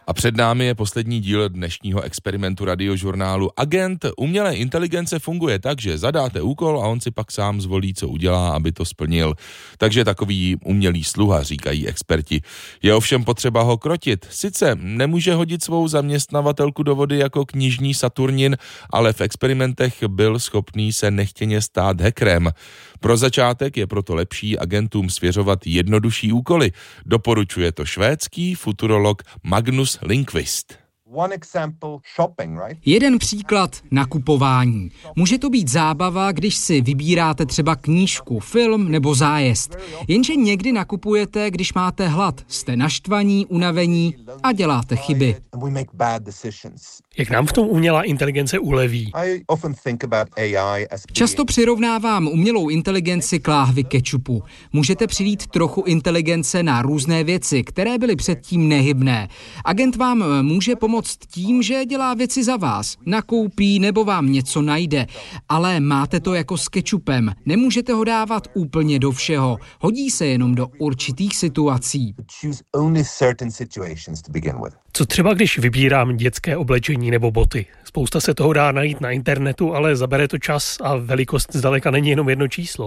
A před námi je poslední díl dnešního experimentu Radiožurnálu. Agent umělé inteligence funguje tak, že zadáte úkol a on si pak sám zvolí, co udělá, aby to splnil. Takže takový umělý sluha, říkají experti. Je ovšem potřeba ho krotit. Sice nemůže hodit svou zaměstnavatelku do vody jako knižní Saturnin, ale v experimentech byl schopný se nechtěně stát hackerem. Pro začátek je proto lepší agentům svěřovat jednodušší úkoly. Doporučuje to švédský futurolog Magnus Lindqvist. Jeden příklad nakupování. Může to být zábava, když si vybíráte třeba knížku, film nebo zájezd. Jenže někdy nakupujete, když máte hlad, jste naštvaní, unavení a děláte chyby. Jak nám v tom umělá inteligence uleví? Často přirovnávám umělou inteligenci k láhvi kečupu. Můžete přilít trochu inteligence na různé věci, které byly předtím nehybné. Agent vám může pomoct tím, že dělá věci za vás, nakoupí nebo vám něco najde, ale máte to jako s kečupem. Nemůžete ho dávat úplně do všeho, hodí se jenom do určitých situací. Co třeba, když vybírám dětské oblečení nebo boty? Spousta se toho dá najít na internetu, ale zabere to čas a velikost zdaleka není jenom jedno číslo.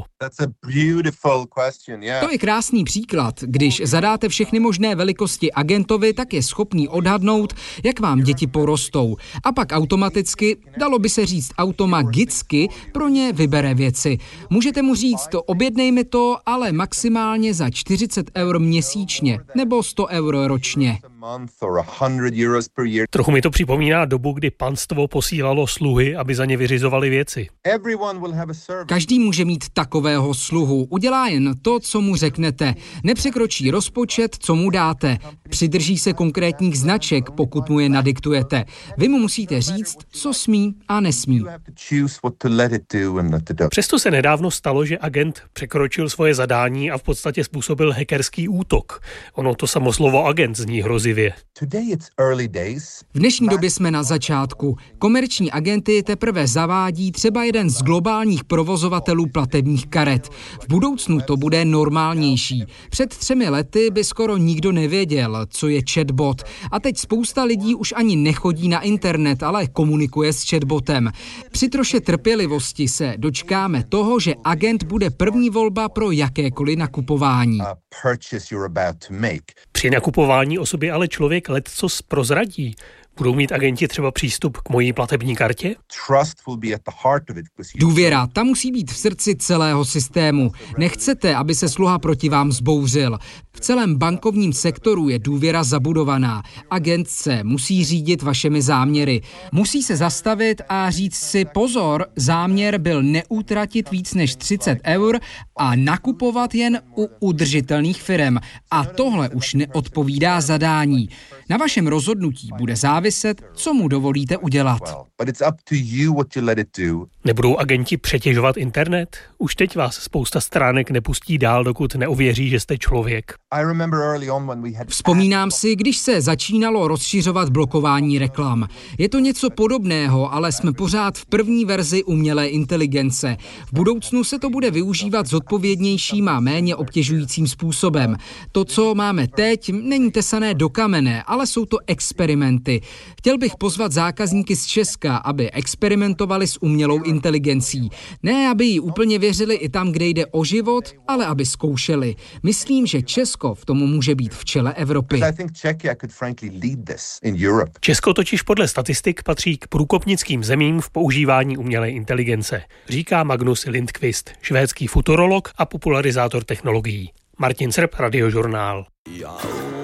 To je krásný příklad. Když zadáte všechny možné velikosti agentovi, tak je schopný odhadnout, jak vám děti porostou. A pak automaticky, dalo by se říct automagicky, pro ně vybere věci. Můžete mu říct, objednej mi to, ale maximálně za 40 € měsíčně nebo 100 € ročně. Trochu mi to připomíná dobu, kdy panstvo posílalo sluhy, aby za ně vyřizovali věci. Každý může mít takového sluhu. Udělá jen to, co mu řeknete. Nepřekročí rozpočet, co mu dáte. Přidrží se konkrétních značek, pokud mu je nadiktujete. Vy mu musíte říct, co smí a nesmí. Přesto se nedávno stalo, že agent překročil svoje zadání a v podstatě způsobil hackerský útok. Ono to samo slovo agent zní hrozivě. V dnešní době jsme na začátku. Komerční agenty teprve zavádí třeba jeden z globálních provozovatelů platebních karet. V budoucnu to bude normálnější. Před 3 lety by skoro nikdo nevěděl, co je chatbot. A teď spousta lidí už ani nechodí na internet, ale komunikuje s chatbotem. Při troše trpělivosti se dočkáme toho, že agent bude první volba pro jakékoliv nakupování. Při nakupování o sobě ale člověk leccos prozradí. Budou mít agenti třeba přístup k mojí platební kartě? Důvěra, ta musí být v srdci celého systému. Nechcete, aby se sluha proti vám zbouřil. V celém bankovním sektoru je důvěra zabudovaná. Agent se musí řídit vašimi záměry. Musí se zastavit a říct si pozor, záměr byl neutratit víc než 30 € a nakupovat jen u udržitelných firem. A tohle už neodpovídá zadání. Na vašem rozhodnutí bude záviset, co mu dovolíte udělat. Nebudou agenti přetěžovat internet? Už teď vás spousta stránek nepustí dál, dokud neověří, že jste člověk. Vzpomínám si, když se začínalo rozšiřovat blokování reklam. Je to něco podobného, ale jsme pořád v první verzi umělé inteligence. V budoucnu se to bude využívat zodpovědnějším a méně obtěžujícím způsobem. To, co máme teď, není tesané do kamene, ale jsou to experimenty. Chtěl bych pozvat zákazníky z Česka, aby experimentovali s umělou inteligencí. Ne, aby jí úplně věřili i tam, kde jde o život, ale aby zkoušeli. Myslím, že Česko v tomu může být v čele Evropy. Česko totiž podle statistik patří k průkopnickým zemím v používání umělé inteligence, říká Magnus Lindqvist, švédský futurolog a popularizátor technologií. Martin Srb, Radiožurnál.